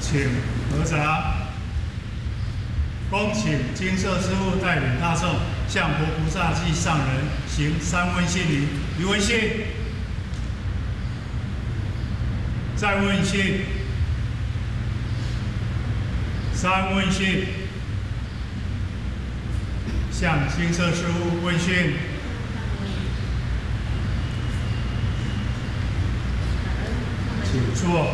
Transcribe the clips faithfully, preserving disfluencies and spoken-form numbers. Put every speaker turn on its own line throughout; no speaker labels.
请合掌。恭请金色师父带领大众向佛菩萨及上人行三问信礼。一问信，再问信，三问信，向金色师父问讯。请坐。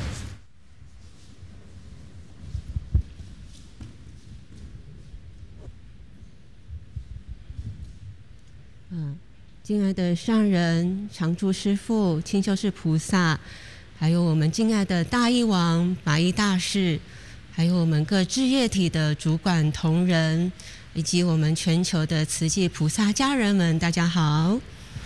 嗯，敬爱的上人、常住师父、清修士菩萨，还有我们敬爱的大义王、法义大士，还有我们各志业体的主管同仁，以及我们全球的慈济菩萨家人们，大家好。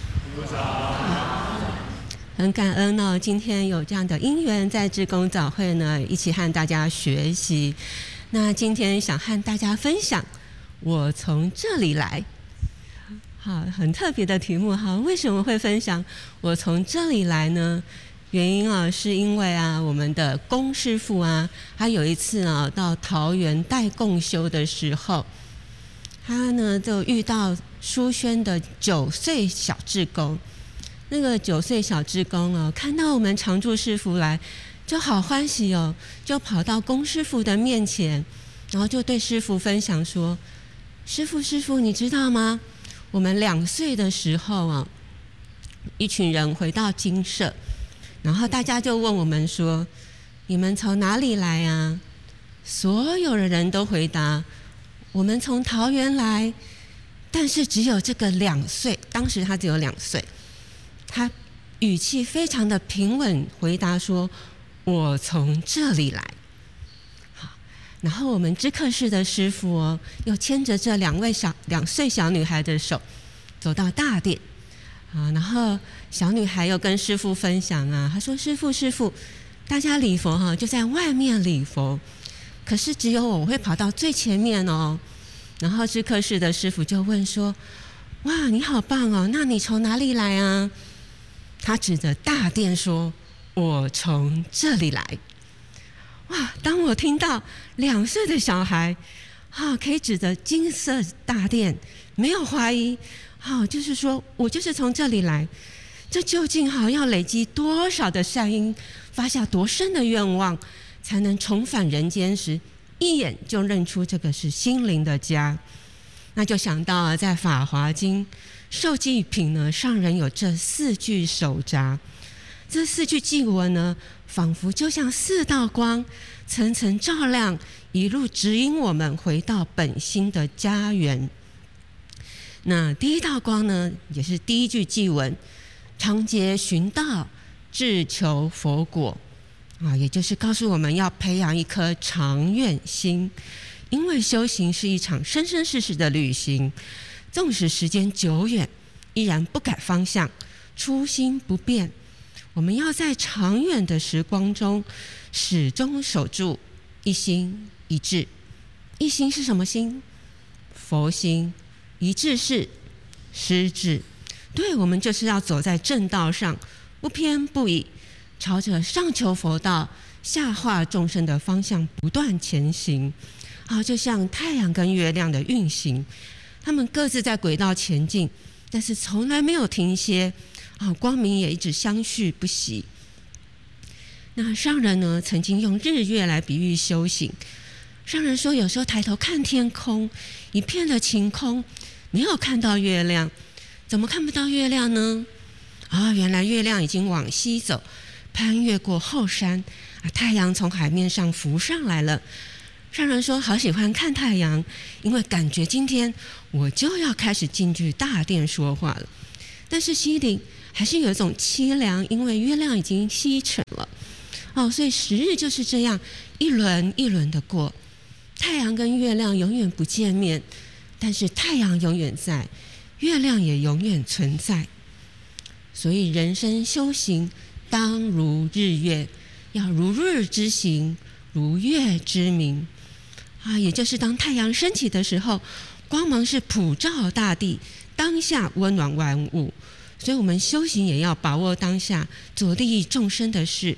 很感恩呢、哦，今天有这样的因缘，在志工早会呢，一起和大家学习。那今天想和大家分享，我从这里来。好，很特别的题目哈。为什么会分享我从这里来呢？原因啊，是因为啊，我们的龚师父啊，他有一次啊到桃园带共修的时候，他呢就遇到书轩的九岁小志工。那个九岁小志工哦，看到我们常住师父来，就好欢喜哦，就跑到龚师父的面前，然后就对师父分享说：“师父，师父，你知道吗？我们两岁的时候啊，一群人回到精舍，然后大家就问我们说：‘你们从哪里来啊？’所有的人都回答：‘我们从桃园来。’但是只有这个两岁，当时他只有两岁，他语气非常的平稳，回答说：‘我从这里来。’然后我们知客室的师父哦，又牵着这两位小两岁小女孩的手，走到大殿，啊，然后小女孩又跟师父分享啊，她说：“师父，师父，大家礼佛哈，就在外面礼佛，可是只有我会跑到最前面哦。”然后知客室的师父就问说：“哇，你好棒哦，那你从哪里来啊？”他指着大殿说：“我从这里来。”哇！当我听到两岁的小孩，啊，可以指着金色大殿，没有怀疑，啊，就是说我就是从这里来，这究竟哈要累积多少的善因，发下多深的愿望，才能重返人间时，一眼就认出这个是心灵的家？那就想到啊，在《法华经》受记品呢，上人有这四句手札。这四句偈文呢，仿佛就像四道光，层层照亮，一路指引我们回到本心的家园。那第一道光呢，也是第一句偈文：常结寻道，志求佛果。啊，也就是告诉我们要培养一颗长愿心，因为修行是一场生生世世的旅行，纵使时间久远，依然不改方向，初心不变。我们要在长远的时光中，始终守住一心一志。一心是什么心？佛心。一志是师志。对，我们就是要走在正道上，不偏不倚，朝着上求佛道、下化众生的方向不断前行。啊，就像太阳跟月亮的运行，他们各自在轨道前进，但是从来没有停歇。啊，光明也一直相续不息。那上人呢，曾经用日月来比喻修行。上人说，有时候抬头看天空，一片的晴空，没有看到月亮。怎么看不到月亮呢？啊，原来月亮已经往西走，攀越过后山，啊，太阳从海面上浮上来了。上人说，好喜欢看太阳，因为感觉今天我就要开始进去大殿说话了。但是心里还是有一种凄凉，因为月亮已经西沉了。哦，所以时日就是这样一轮一轮的过，太阳跟月亮永远不见面，但是太阳永远在，月亮也永远存在。所以人生修行当如日月，要如日之行，如月之明。啊，也就是当太阳升起的时候，光芒是普照大地，当下温暖万物。所以我们修行也要把握当下，做利益众生的事。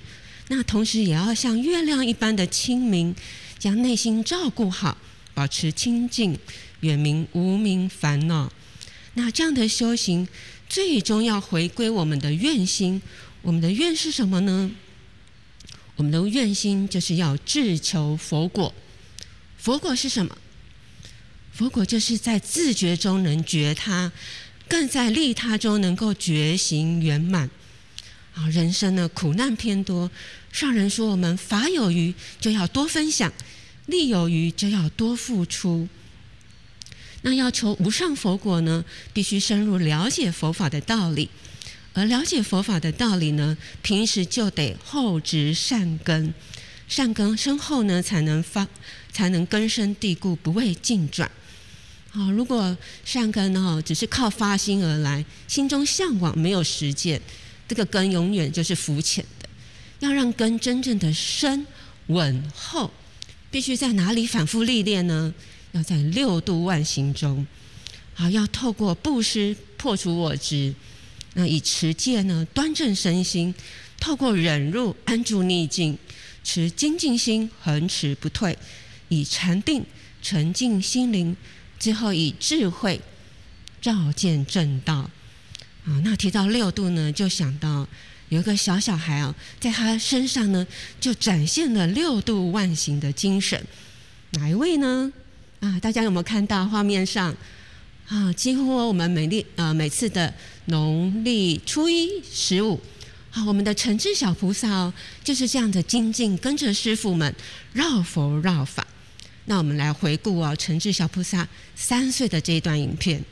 那同时也要像月亮一般的清明，将内心照顾好，保持清净，远离无明烦恼。那这样的修行，最终要回归我们的愿心。我们的愿是什么呢？我们的愿心就是要志求佛果。佛果是什么？佛果就是在自觉中能觉他，更在利他中能够觉行圆满。啊，人生呢苦难偏多，上人说我们法有余就要多分享，力有余就要多付出。那要求无上佛果呢，必须深入了解佛法的道理，而了解佛法的道理呢，平时就得厚植善根，善根深厚呢，才能发，才能根深蒂固，不畏境转。好，如果善根哦只是靠发心而来，心中向往没有实践，这个根永远就是浮浅的。要让根真正的深稳厚，必须在哪里反复历练呢？要在六度万行中。好，要透过布施破除我执，那以持戒呢端正身心，透过忍辱安住逆境，持精进心恒持不退，以禅定沉静心灵，最后以智慧照见正道。啊，那提到六度呢，就想到有一个小小孩啊，在他身上呢，就展现了六度万行的精神。哪一位呢？啊，大家有没有看到画面上？啊，几乎我们每历呃每次的农历初一、十五，啊，我们的诚志小菩萨哦，就是这样的精进，跟着师父们绕佛绕法。那我们来回顾哦，诚志小菩萨三岁的这一段影片。